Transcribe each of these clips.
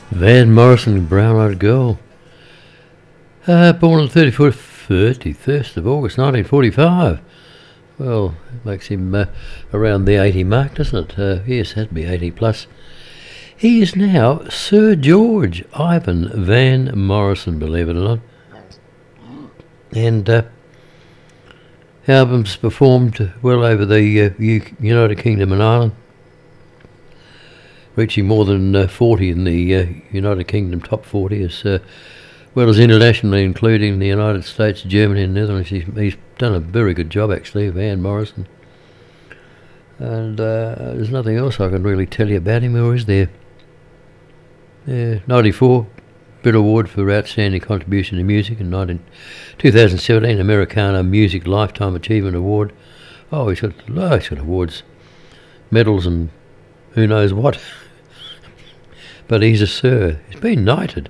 Van Morrison, Brown-Eyed Girl. Born on the 31st of August 1945. Well, it makes him around the 80 mark, doesn't it? Yes, that'd be 80 plus. He is now Sir George Ivan Van Morrison, believe it or not. And albums performed well over the United Kingdom and Ireland, reaching more than 40 in the United Kingdom top 40, as well as internationally, including the United States, Germany and Netherlands. He's done a very good job, actually, Van Morrison. And there's nothing else I can really tell you about him, or is there? 94 Brit Award for Outstanding Contribution to Music, and 2017 Americana Music Lifetime Achievement Award. Oh, he's got awards, medals and who knows what. But he's a Sir. He's been knighted.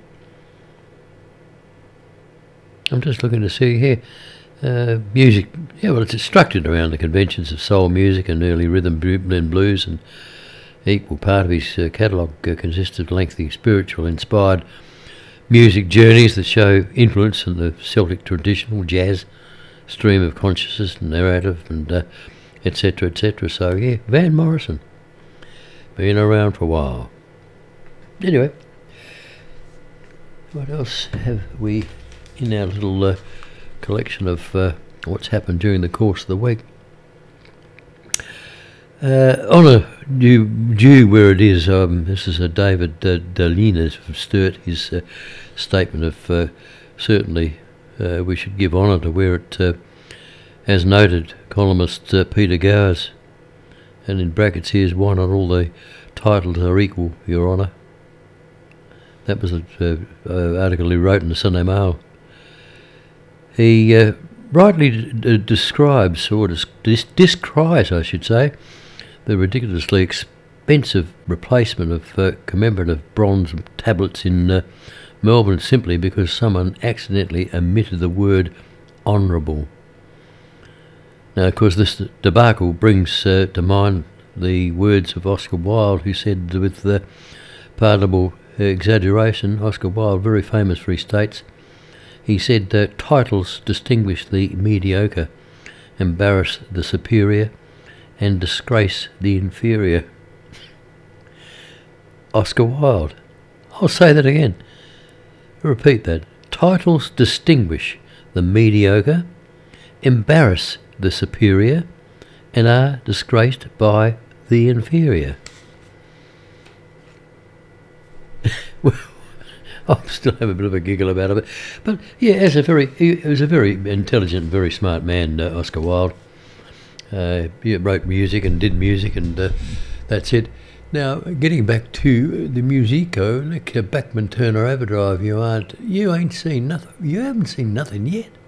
I'm just looking to see here. Music, yeah, well, it's structured around the conventions of soul music and early rhythm and blues, and equal part of his catalogue consists of lengthy spiritual inspired music journeys that show influence in the Celtic traditional jazz stream of consciousness and narrative and etc, etc. So yeah, Van Morrison, been around for a while. Anyway, what else have we in our little collection of what's happened during the course of the week? On a due where it is, this is a David Dalina from Sturt, his statement of certainly we should give honour to where it, as noted, columnist Peter Gowers, and in brackets here's why not all the titles are equal, Your Honour. That was an article he wrote in the Sunday Mail. He rightly describes, or descries, I should say, the ridiculously expensive replacement of commemorative bronze tablets in Melbourne simply because someone accidentally omitted the word honourable. Now, of course, this debacle brings to mind the words of Oscar Wilde, who said, with pardonable exaggeration, Oscar Wilde, very famous for his states, he said that titles distinguish the mediocre, embarrass the superior, and disgrace the inferior. Oscar Wilde. I'll say that again. Repeat that. Titles distinguish the mediocre, embarrass the superior, and are disgraced by the inferior. Well, I still have a bit of a giggle about it, but yeah, he was a very intelligent, very smart man, Oscar Wilde. He wrote music and did music, and that's it. Now, getting back to the musico, like Bachman Turner Overdrive, you haven't seen nothing. You haven't seen nothing yet.